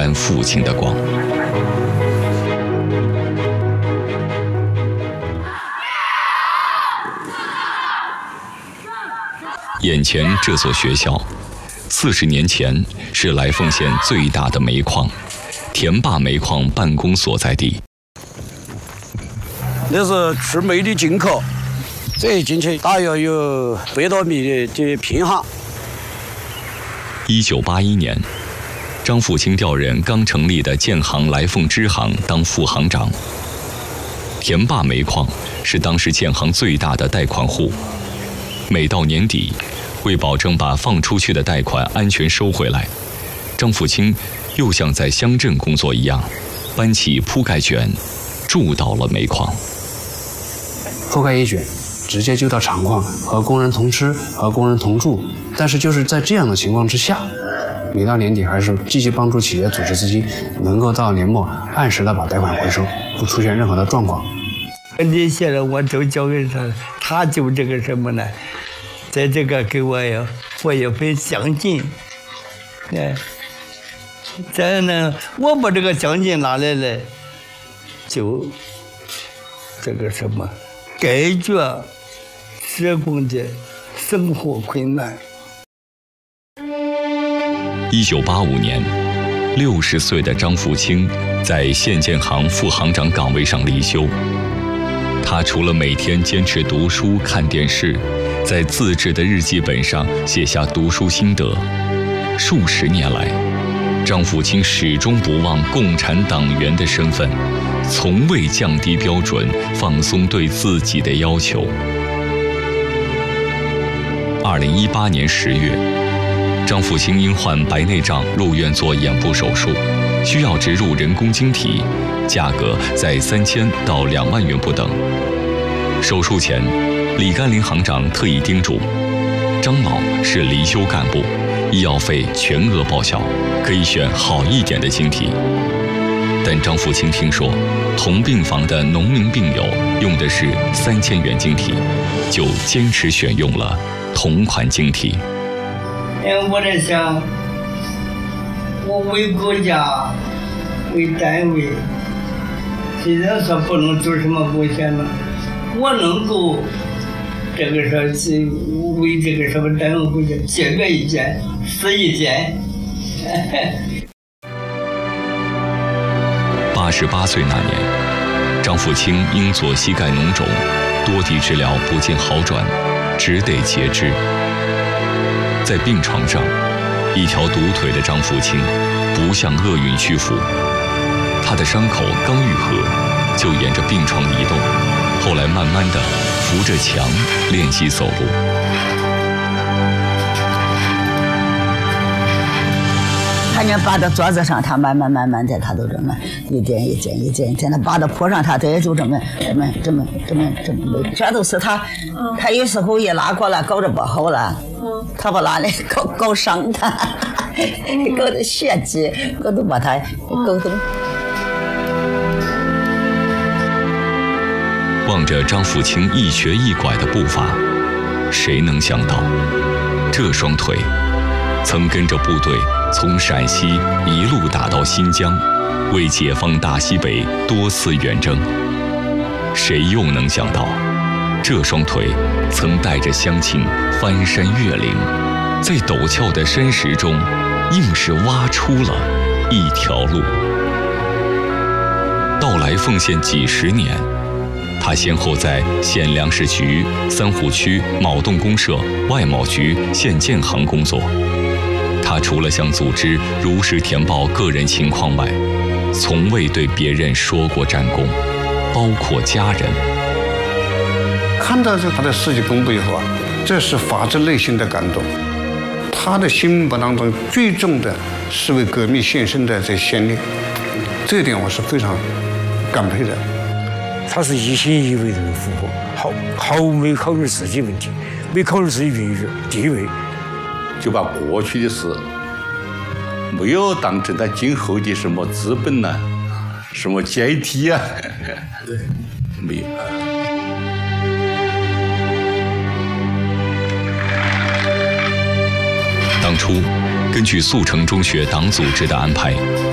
沾父亲的光。眼前这所学校，40年前是来凤县最大的煤矿田坝煤矿办公所在地。 那是出煤的进口，这一进去大约有100多米的平行。 1981年，张富清调任刚成立的建行来凤支行当副行长。田坝煤矿是当时建行最大的贷款户，每到年底，为保证把放出去的贷款安全收回来，张富清又像在乡镇工作一样，搬起铺盖卷，住到了煤矿。 铺盖一卷，直接就到厂矿，和工人同吃，和工人同住。但是就是在这样的情况之下，每到年底还是积极帮助企业组织资金，能够到年末按时的把贷款回收，不出现任何的状况。 这些人我都交给他，他就这个什么呢？在这个给我也会奖金，再呢，我把这个奖金拿来了，就这个什么，解决职工的生活困难。 1985年，60岁的张富清在县建行副行长岗位上离休。他除了每天坚持读书看电视，在自制的日记本上写下读书心得。数十年来，张富清始终不忘共产党员的身份，从未降低标准，放松对自己的要求。2018年10月，张富清因患白内障入院做眼部手术，需要植入人工晶体，价格在3000到2万元不等。手术前，李甘霖行长特意叮嘱，张老是离休干部，医药费全额报销，可以选好一点的晶体。但张富清听说同病房的农民病友用的是3000元晶体，就坚持选用了同款晶体。 我在想，我为国家、为单位，虽然说不能做什么贡献了，我能够这个说是为这个什么单位贡献，节约一件是一件。 88岁那年，张富清因左膝盖脓肿，多地治疗不见好转，只得截肢。在病床上，一条独腿的张富清不向厄运屈服，他的伤口刚愈合，就沿着病床移动，后来慢慢地扶着墙练习走路。 他就扒到桌子上，他慢慢的，他都这么一点一点，在那扒到坡上，他这也就这么，全都是他。他有时候也拉过来，搞着不好了，他把拉来搞伤他，搞的血迹，我都把他搞懂。 望着张富清一瘸一拐的步伐，谁能想到，这双腿曾跟着部队从陕西一路打到新疆，为解放大西北多次远征。谁又能想到，这双腿曾带着乡亲翻山越岭，在陡峭的山石中硬是挖出了一条路。到来凤县几十年，他先后在县粮食局、三湖区铆洞公社、外贸局、县建行工作。他除了向组织如实填报个人情况外，从未对别人说过战功，包括家人。 看到他的事迹公布以后啊，这是发自内心的感动。他的心目当中最重的是为革命献身的这先烈，这一点我是非常感佩的。 他是一心一意为人服务，毫无没考虑自己问题，没考虑自己地位， 就把过去的事没有当成他今后的什么资本呐、什么阶梯啊，对，没有。 当初，根据速成中学党组织的安排，